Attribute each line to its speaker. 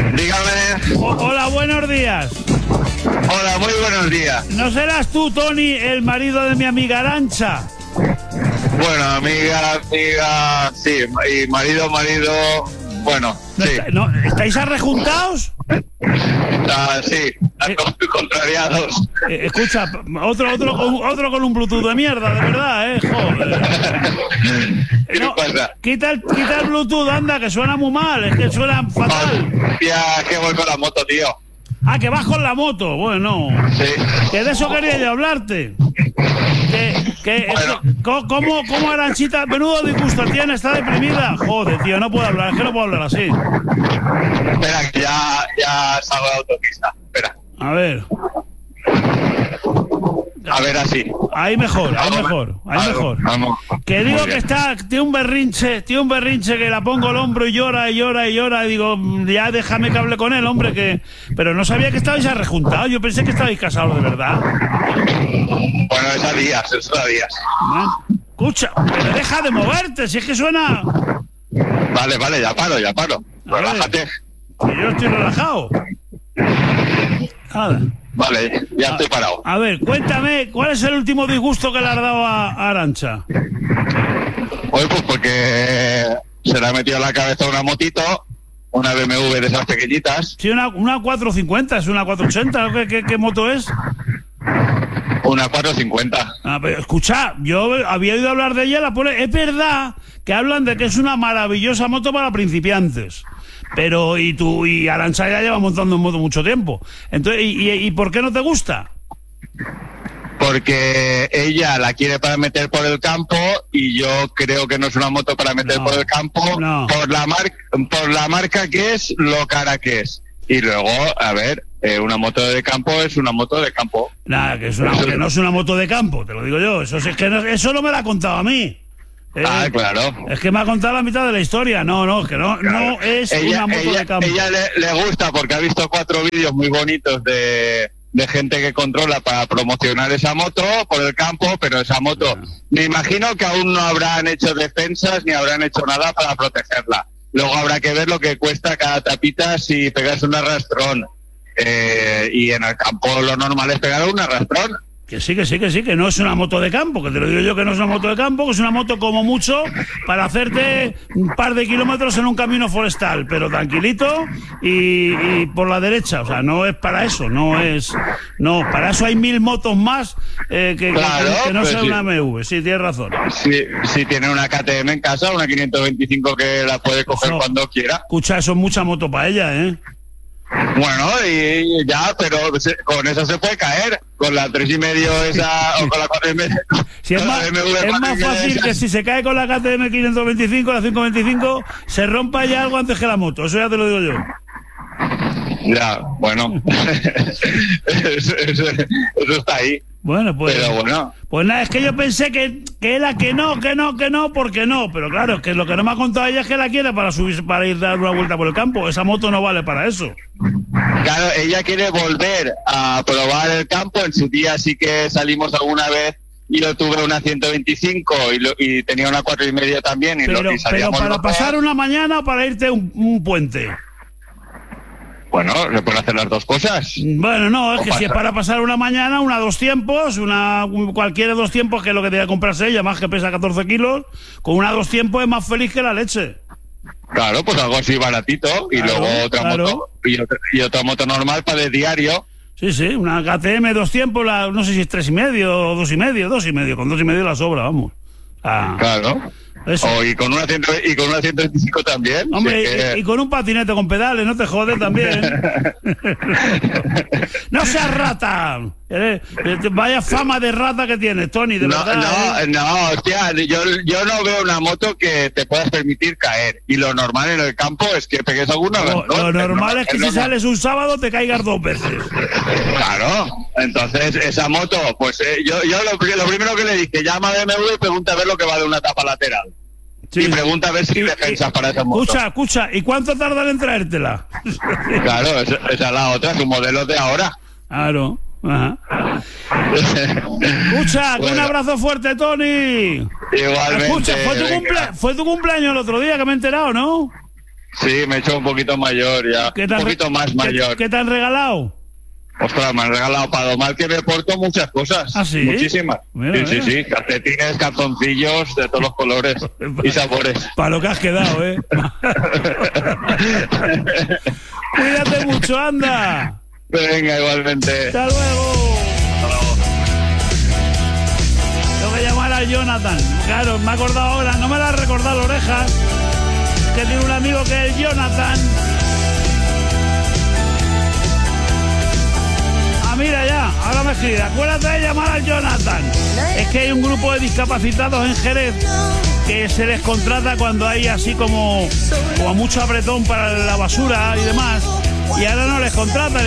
Speaker 1: Dígame.
Speaker 2: Hola, buenos días.
Speaker 1: Hola, muy buenos días.
Speaker 2: ¿No serás tú, Tony, el marido de mi amiga Arantxa?
Speaker 1: Bueno, amiga, sí, y marido, bueno, sí.
Speaker 2: ¿Estáis arrejuntados?
Speaker 1: Sí, contrariados.
Speaker 2: Escucha, otro con un Bluetooth de mierda, de verdad, joder.
Speaker 1: ¿Qué pasa?
Speaker 2: Quita el Bluetooth, anda, que suena muy mal, es que suena fatal.
Speaker 1: Ya, que voy con la moto, tío.
Speaker 2: Ah, que vas con la moto, bueno.
Speaker 1: Sí.
Speaker 2: Que de eso quería yo hablarte.
Speaker 1: Bueno.
Speaker 2: ¿Cómo Aranchita? Menudo disgusto tiene, está deprimida. Joder, tío, no puedo hablar, es que no puedo hablar así.
Speaker 1: Espera, que ya salgo de la autopista. Espera.
Speaker 2: A ver.
Speaker 1: A ver, así.
Speaker 2: Ahí mejor.
Speaker 1: Vamos.
Speaker 2: Que digo que tiene un berrinche que la pongo al hombro y llora. Y digo, ya déjame que hable con él, hombre, pero no sabía que estabais arrejuntados. Yo pensé que estabais casados de verdad.
Speaker 1: Bueno, es a días.
Speaker 2: Escucha, pero deja de moverte, si es que suena.
Speaker 1: Vale, ya paro. Relájate.
Speaker 2: Yo estoy relajado. Nada.
Speaker 1: Vale, ya estoy parado.
Speaker 2: A ver, cuéntame, ¿cuál es el último disgusto que le has dado a Arantxa?
Speaker 1: Pues porque se le ha metido en la cabeza una motito, una BMW de esas pequeñitas.
Speaker 2: Sí, una 450, es una 480, ¿qué moto es?
Speaker 1: Una 450.
Speaker 2: Pero escucha, yo había oído hablar de ella, es verdad que hablan de que es una maravillosa moto para principiantes. Pero y Arantxa ya lleva montando en moto mucho tiempo. Entonces, ¿y por qué no te gusta?
Speaker 1: Porque ella la quiere para meter por el campo y yo creo que no es una moto para meter por el campo por la marca que es, lo cara que es. Y luego, a ver, una moto de campo es una moto de campo.
Speaker 2: Nada, que no es una moto de campo, te lo digo yo. Eso no me lo ha contado a mí.
Speaker 1: Claro.
Speaker 2: Es que me ha contado la mitad de la historia. No es una moto de campo.
Speaker 1: Ella le gusta porque ha visto 4 vídeos muy bonitos de gente que controla para promocionar esa moto por el campo, pero esa moto, me imagino que aún no habrán hecho defensas ni habrán hecho nada para protegerla. Luego habrá que ver lo que cuesta cada tapita si pegas un arrastrón. Y en el campo lo normal es pegar un arrastrón.
Speaker 2: Que sí, que no es una moto de campo, que te lo digo yo que no es una moto de campo, que es una moto como mucho para hacerte un par de kilómetros en un camino forestal, pero tranquilito y por la derecha, o sea, no es para eso, para eso hay 1000 motos más que no sea una BMW, sí, tienes razón.
Speaker 1: Sí, tiene una KTM en casa, una 525 que la puede coger cuando quiera.
Speaker 2: Escucha, eso es mucha moto para ella,
Speaker 1: Bueno, y ya, pero con eso se puede caer. Con la 3,5 esa o con la 4,5.
Speaker 2: Si es más fácil que si se cae con la KTM 525, la 525, se rompa ya algo antes que la moto. Eso ya te lo digo yo.
Speaker 1: Ya, bueno. eso está ahí.
Speaker 2: Bueno, pues.
Speaker 1: Pero bueno.
Speaker 2: Pues nada, es que yo pensé que era que no, porque no. Pero claro, es que lo que no me ha contado ella es que la quiere para ir a dar una vuelta por el campo. Esa moto no vale para eso.
Speaker 1: Claro, ella quiere volver a probar el campo. En su día sí que salimos alguna vez. Yo tuve una 125 y tenía una 4,5 también.
Speaker 2: Pero para pasar una mañana o para irte un puente.
Speaker 1: Bueno, se pueden hacer las dos cosas.
Speaker 2: Bueno, no, es que si es para pasar una mañana, una 2 tiempos, cualquiera 2 tiempos, que es lo que tiene que comprarse ella, más que pesa 14 kilos, con una 2 tiempos es más feliz que la leche.
Speaker 1: Claro, pues algo así baratito, y luego otra moto, y otra moto normal para de diario.
Speaker 2: Sí, una KTM 2 tiempos, no sé si es 3,5 o 2,5, con 2,5 la sobra, vamos.
Speaker 1: Claro. Y con una 125 también.
Speaker 2: Hombre, y con un patinete con pedales, no te jodes también. ¡No seas rata! Vaya fama de rata que tienes, Tony, de verdad.
Speaker 1: No, hostia, yo no veo una moto que te puedas permitir caer. Y lo normal en el campo es que pegues alguna.
Speaker 2: Lo normal es que si sales un sábado te caigas 2 veces.
Speaker 1: Claro, entonces esa moto, pues yo lo primero que le dije, llama a BMW y pregunta a ver lo que vale una tapa lateral. Sí. Y pregunta a ver si defensas para esa moto.
Speaker 2: Escucha, ¿y cuánto tardan en traértela?
Speaker 1: Claro, esa es la otra, su modelo de ahora.
Speaker 2: Claro. Ajá. Escucha, bueno. Un abrazo fuerte, Tony.
Speaker 1: Igualmente.
Speaker 2: Escucha, fue tu cumpleaños el otro día, que me he enterado, ¿no?
Speaker 1: Sí, me he hecho un poquito mayor ya. Un poquito más mayor.
Speaker 2: ¿Qué te han regalado?
Speaker 1: Ostras, me han regalado para lo mal que me porto muchas cosas.
Speaker 2: ¿Ah, sí?
Speaker 1: Muchísimas.
Speaker 2: Mira,
Speaker 1: sí. Calcetines, calzoncillos de todos los colores y sabores.
Speaker 2: Para lo que has quedado, ¿eh? Cuídate mucho, anda.
Speaker 1: Venga, igualmente.
Speaker 2: Hasta luego. Tengo que llamar a Jonathan. Claro, me he acordado ahora. No me la ha recordado la oreja. Que tiene un amigo que es Jonathan. Mira ya, ahora me escribe. Acuérdate de llamar al Jonathan. Es que hay un grupo de discapacitados en Jerez que se les contrata cuando hay así como mucho apretón para la basura y demás. Y ahora no les contratan.